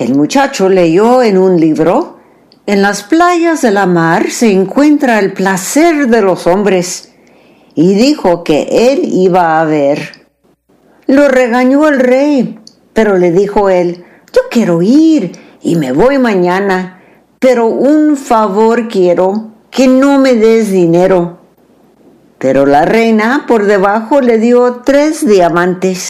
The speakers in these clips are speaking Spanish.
El muchacho leyó en un libro: en las playas de la mar se encuentra el placer de los hombres, y dijo que él iba a ver. Lo regañó el rey, pero le dijo él: yo quiero ir y me voy mañana, pero un favor quiero, que no me des dinero. Pero la reina por debajo le dio 3 diamantes.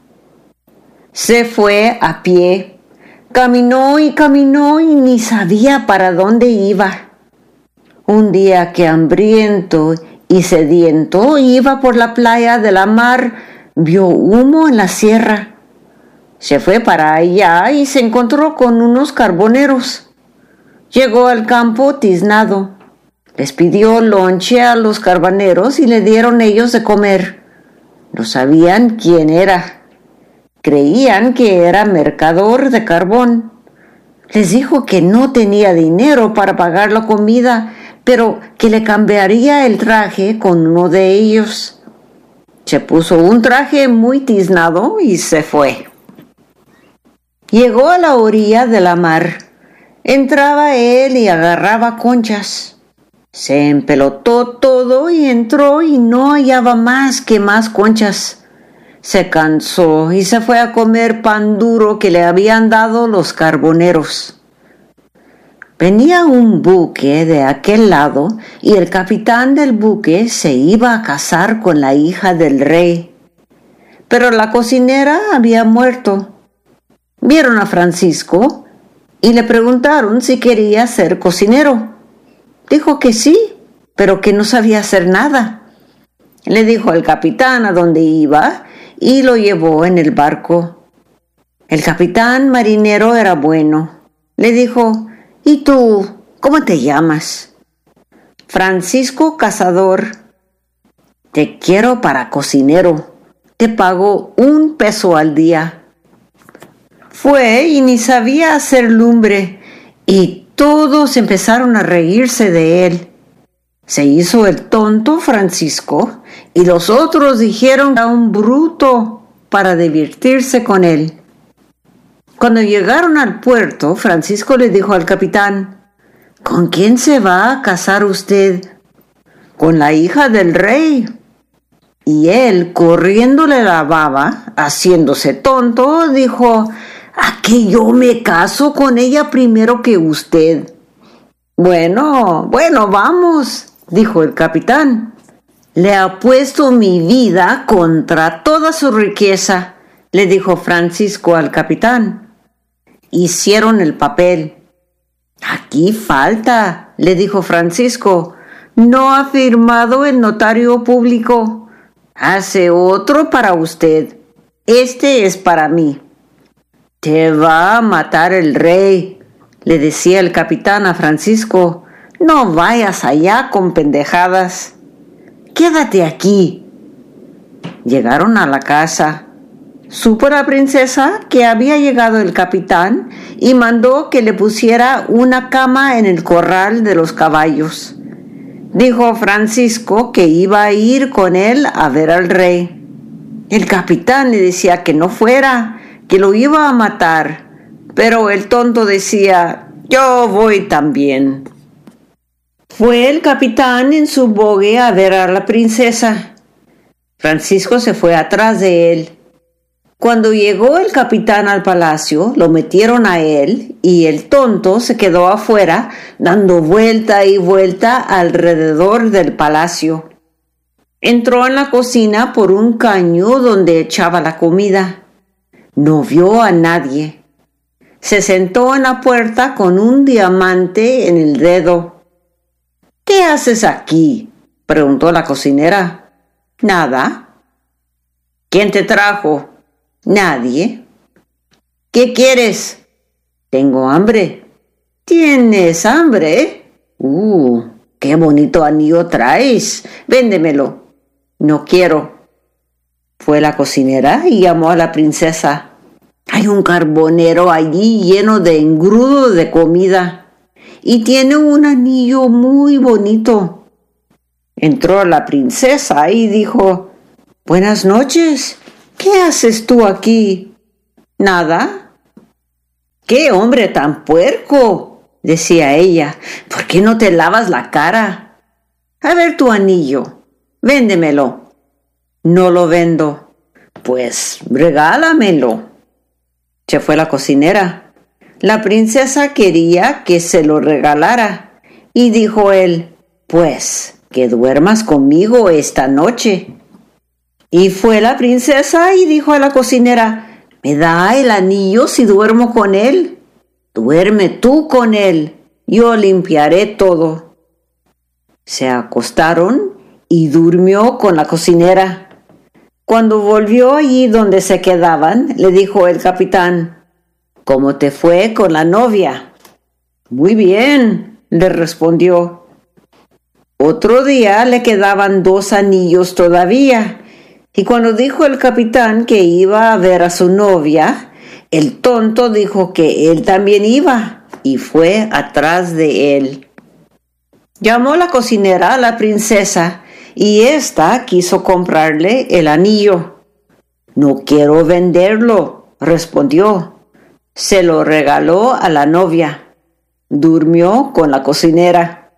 Se fue a pie, caminó y ni sabía para dónde iba. Un día que hambriento y sediento iba por la playa de la mar, vio humo en la sierra. Se fue para allá y se encontró con unos carboneros. Llegó al campo tiznado. Les pidió lonche a los carboneros y le dieron ellos de comer. No sabían quién era. Creían que era mercader de carbón. Les dijo que no tenía dinero para pagar la comida, pero que le cambiaría el traje con uno de ellos. Se puso un traje muy tiznado y se fue. Llegó a la orilla de la mar. Entraba él y agarraba conchas. Se empelotó todo y entró y no hallaba más conchas. Se cansó y se fue a comer pan duro que le habían dado los carboneros. Venía un buque de aquel lado y el capitán del buque se iba a casar con la hija del rey. Pero la cocinera había muerto. Vieron a Francisco y le preguntaron si quería ser cocinero. Dijo que sí, pero que no sabía hacer nada. Le dijo al capitán a dónde iba y lo llevó en el barco. El capitán marinero era bueno. Le dijo: ¿y tú, cómo te llamas? Francisco Cazador. Te quiero para cocinero. Te pago 1 peso al día. Fue y ni sabía hacer lumbre, y todos empezaron a reírse de él. Se hizo el tonto Francisco, y los otros dijeron que era un bruto para divertirse con él. Cuando llegaron al puerto, Francisco le dijo al capitán: ¿con quién se va a casar usted? Con la hija del rey. Y él, corriéndole la baba, haciéndose tonto, dijo: ¿a qué yo me caso con ella primero que usted? Bueno, vamos, dijo el capitán. Le apuesto mi vida contra toda su riqueza, le dijo Francisco al capitán. Hicieron el papel. Aquí falta, le dijo Francisco. No ha firmado el notario público. Hace otro para usted. Este es para mí. Te va a matar el rey, le decía el capitán a Francisco. No vayas allá con pendejadas. Quédate aquí. Llegaron a la casa. Supo la princesa que había llegado el capitán y mandó que le pusiera una cama en el corral de los caballos. Dijo Francisco que iba a ir con él a ver al rey. El capitán le decía que no fuera, que lo iba a matar, pero el tonto decía: yo voy también. Fue el capitán en su bogue a ver a la princesa. Francisco se fue atrás de él. Cuando llegó el capitán al palacio, lo metieron a él y el tonto se quedó afuera dando vuelta y vuelta alrededor del palacio. Entró en la cocina por un caño donde echaba la comida. No vio a nadie. Se sentó en la puerta con un diamante en el dedo. ¿Qué haces aquí?, preguntó la cocinera. Nada. ¿Quién te trajo? Nadie. ¿Qué quieres? Tengo hambre. ¿Tienes hambre? ¡Qué bonito anillo traes! Véndemelo. No quiero. Fue la cocinera y llamó a la princesa. Hay un carbonero allí lleno de engrudo de comida y tiene un anillo muy bonito. Entró la princesa y dijo: Buenas noches. ¿Qué haces tú aquí? Nada. ¡Qué hombre tan puerco!, decía ella. ¿Por qué no te lavas la cara? A ver tu anillo, véndemelo. No lo vendo. Pues regálamelo. Se fue la cocinera. La princesa quería que se lo regalara y dijo él: pues que duermas conmigo esta noche. Y fue la princesa y dijo a la cocinera: ¿me da el anillo si duermo con él? Duerme tú con él, yo limpiaré todo. Se acostaron y durmió con la cocinera. Cuando volvió allí donde se quedaban, le dijo el capitán: ¿cómo te fue con la novia? Muy bien, le respondió. Otro día le quedaban 2 anillos todavía, y cuando dijo el capitán que iba a ver a su novia, el tonto dijo que él también iba y fue atrás de él. Llamó la cocinera a la princesa y ésta quiso comprarle el anillo. No quiero venderlo, respondió. Se lo regaló a la novia. Durmió con la cocinera.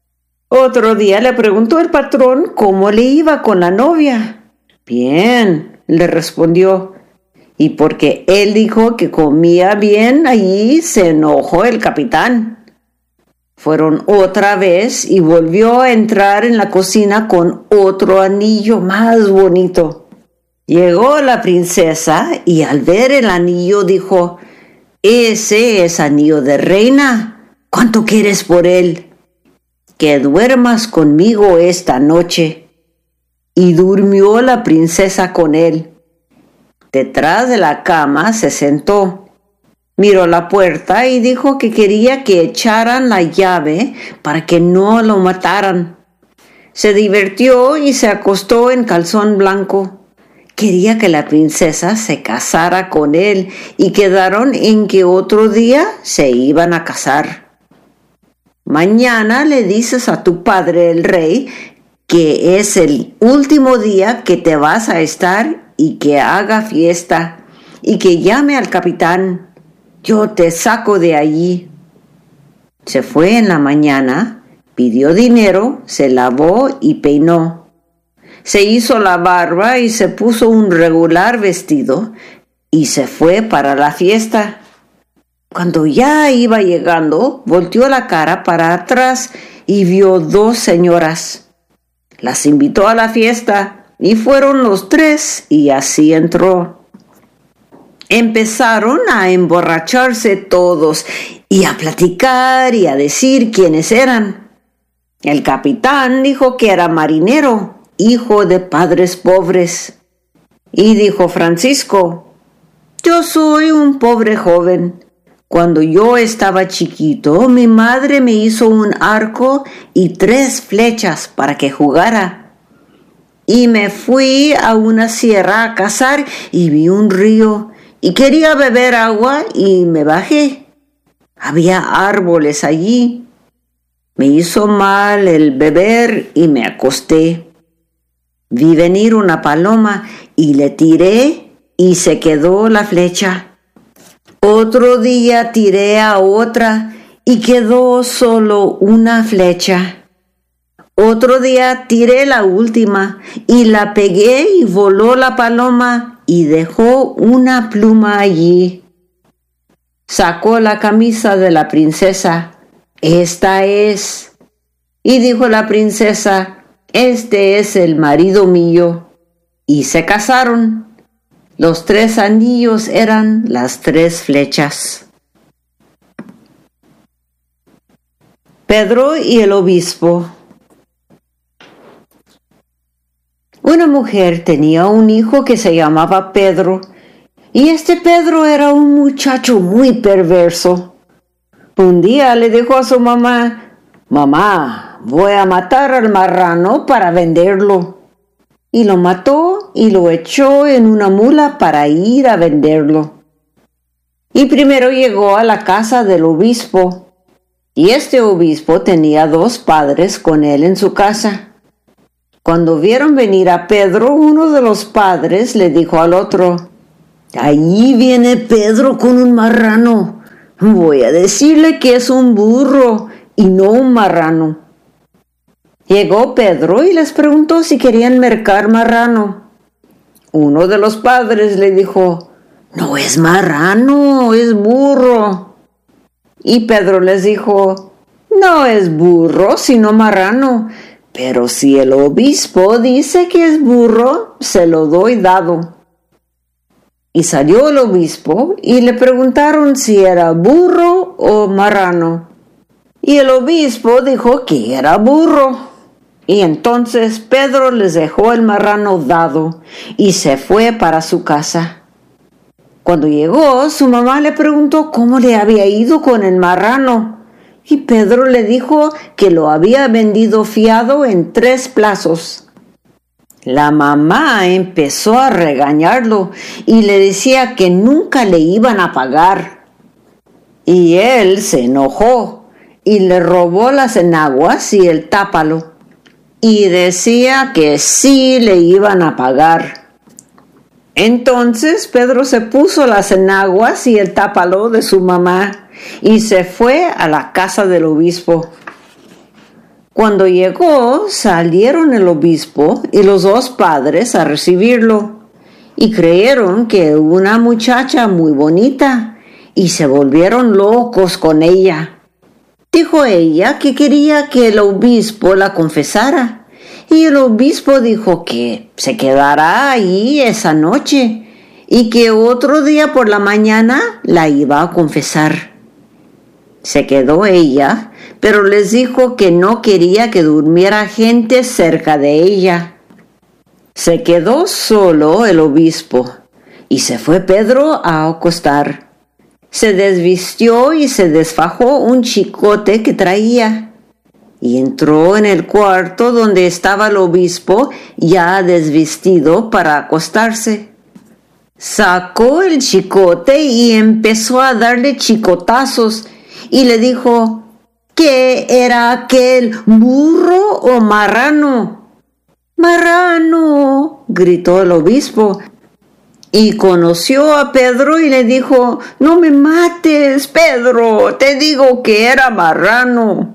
Otro día le preguntó el patrón cómo le iba con la novia. Bien, le respondió. Y porque él dijo que comía bien allí, se enojó el capitán. Fueron otra vez y volvió a entrar en la cocina con otro anillo más bonito. Llegó la princesa y al ver el anillo dijo: ese es anillo de reina. ¿Cuánto quieres por él? Que duermas conmigo esta noche. Y durmió la princesa con él. Detrás de la cama se sentó. Miró la puerta y dijo que quería que echaran la llave para que no lo mataran. Se divirtió y se acostó en calzón blanco. Quería que la princesa se casara con él y quedaron en que otro día se iban a casar. Mañana le dices a tu padre el rey que es el último día que te vas a estar y que haga fiesta y que llame al capitán. Yo te saco de allí. Se fue en la mañana, pidió dinero, se lavó y peinó. Se hizo la barba y se puso un regular vestido y se fue para la fiesta. Cuando ya iba llegando, volteó la cara para atrás y vio 2 señoras. Las invitó a la fiesta y fueron los 3 y así entró. Empezaron a emborracharse todos y a platicar y a decir quiénes eran. El capitán dijo que era marinero, hijo de padres pobres. Y dijo Francisco: yo soy un pobre joven. Cuando yo estaba chiquito, mi madre me hizo un arco y 3 flechas para que jugara. Y me fui a una sierra a cazar y vi un río y quería beber agua y me bajé. Había árboles allí. Me hizo mal el beber y me acosté. Vi venir una paloma y le tiré y se quedó la flecha. Otro día tiré a otra y quedó solo una flecha. Otro día tiré la última y la pegué y voló la paloma y dejó una pluma allí. Sacó la camisa de la princesa. Esta es. Y dijo la princesa: este es el marido mío. Y se casaron. Los 3 anillos eran las 3 flechas. Pedro y el obispo. Una mujer tenía un hijo que se llamaba Pedro, y este Pedro era un muchacho muy perverso. Un día le dijo a su mamá: mamá, voy a matar al marrano para venderlo. Y lo mató y lo echó en una mula para ir a venderlo. Y primero llegó a la casa del obispo, y este obispo tenía 2 padres con él en su casa. Cuando vieron venir a Pedro, uno de los padres le dijo al otro: allí viene Pedro con un marrano, Voy a decirle que es un burro y no un marrano. Llegó Pedro y les preguntó si querían mercar marrano. Uno de los padres le dijo: no es marrano, es burro. Y Pedro les dijo: no es burro, sino marrano, pero si el obispo dice que es burro, se lo doy dado. Y salió el obispo y le preguntaron si era burro o marrano. Y el obispo dijo que era burro. Y entonces Pedro les dejó el marrano dado y se fue para su casa. Cuando llegó, su mamá le preguntó cómo le había ido con el marrano. Y Pedro le dijo que lo había vendido fiado en 3 plazos. La mamá empezó a regañarlo y le decía que nunca le iban a pagar. Y él se enojó y le robó las enaguas y el tápalo. Y decía que sí le iban a pagar. Entonces Pedro se puso las enaguas y el tápalo de su mamá y se fue a la casa del obispo. Cuando llegó, salieron el obispo y los 2 padres a recibirlo y creyeron que era una muchacha muy bonita y se volvieron locos con ella. Dijo ella que quería que el obispo la confesara y el obispo dijo que se quedará ahí esa noche y que otro día por la mañana la iba a confesar. Se quedó ella, pero les dijo que no quería que durmiera gente cerca de ella. Se quedó solo el obispo y se fue Pedro a acostar. Se desvistió y se desfajó un chicote que traía y entró en el cuarto donde estaba el obispo ya desvestido para acostarse. Sacó el chicote y empezó a darle chicotazos y le dijo: ¿qué era aquel, burro o marrano? ¡Marrano!, gritó el obispo. Y conoció a Pedro y le dijo: no me mates, Pedro, te digo que era marrano.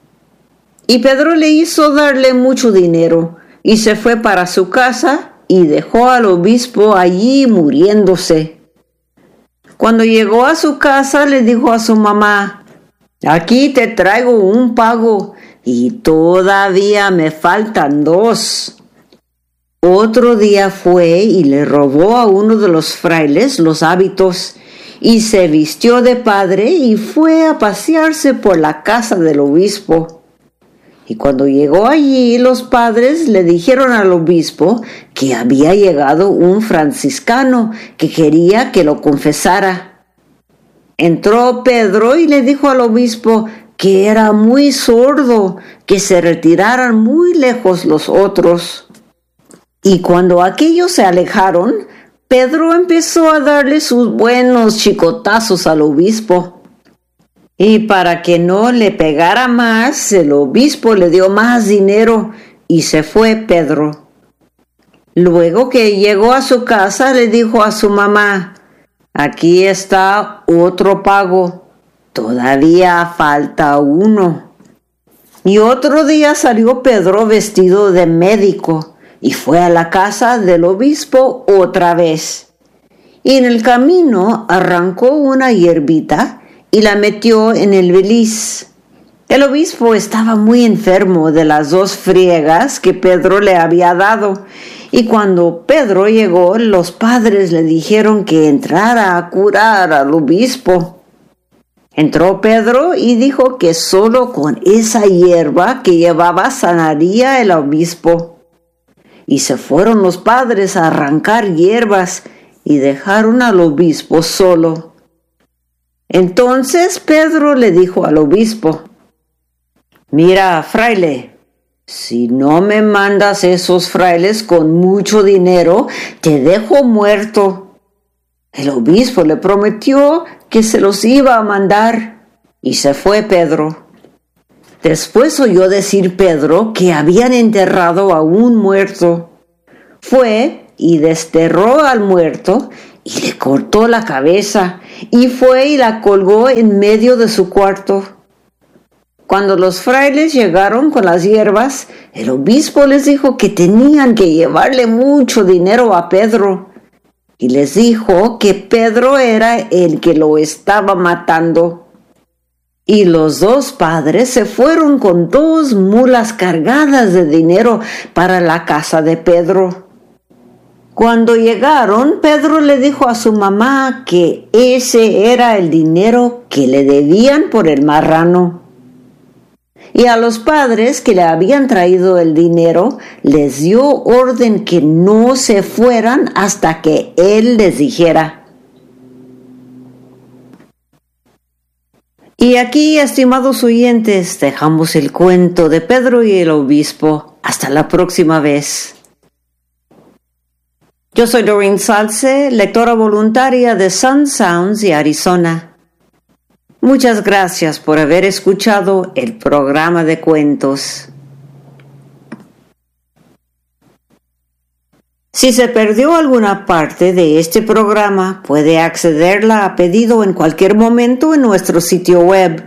Y Pedro le hizo darle mucho dinero y se fue para su casa y dejó al obispo allí muriéndose. Cuando llegó a su casa le dijo a su mamá: aquí te traigo un pago y todavía me faltan 2. Otro día fue y le robó a uno de los frailes los hábitos y se vistió de padre y fue a pasearse por la casa del obispo. Y cuando llegó allí, los padres le dijeron al obispo que había llegado un franciscano que quería que lo confesara. Entró Pedro y le dijo al obispo que era muy sordo, que se retiraran muy lejos los otros. Y cuando aquellos se alejaron, Pedro empezó a darle sus buenos chicotazos al obispo. Y para que no le pegara más, el obispo le dio más dinero y se fue Pedro. Luego que llegó a su casa, le dijo a su mamá: aquí está otro pago, todavía falta 1. Y otro día salió Pedro vestido de médico y fue a la casa del obispo otra vez. Y en el camino arrancó una hierbita y la metió en el beliz. El obispo estaba muy enfermo de las 2 friegas que Pedro le había dado, y cuando Pedro llegó, los padres le dijeron que entrara a curar al obispo. Entró Pedro y dijo que solo con esa hierba que llevaba sanaría el obispo. Y se fueron los padres a arrancar hierbas y dejaron al obispo solo. Entonces Pedro le dijo al obispo: mira, fraile, si no me mandas esos frailes con mucho dinero, te dejo muerto. El obispo le prometió que se los iba a mandar y se fue Pedro. Después oyó decir Pedro que habían enterrado a un muerto. Fue y desterró al muerto y le cortó la cabeza y fue y la colgó en medio de su cuarto. Cuando los frailes llegaron con las hierbas, el obispo les dijo que tenían que llevarle mucho dinero a Pedro, y les dijo que Pedro era el que lo estaba matando. Y los dos padres se fueron con 2 mulas cargadas de dinero para la casa de Pedro. Cuando llegaron, Pedro le dijo a su mamá que ese era el dinero que le debían por el marrano. Y a los padres que le habían traído el dinero, les dio orden que no se fueran hasta que él les dijera. Y aquí, estimados oyentes, dejamos el cuento de Pedro y el obispo. Hasta la próxima vez. Yo soy Doreen Salce, lectora voluntaria de Sun Sounds y Arizona. Muchas gracias por haber escuchado el programa de cuentos. Si se perdió alguna parte de este programa, puede accederla a pedido en cualquier momento en nuestro sitio web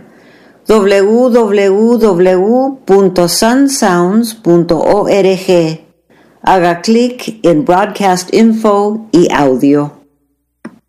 www.sunsounds.org. Haga clic en Broadcast Info y Audio.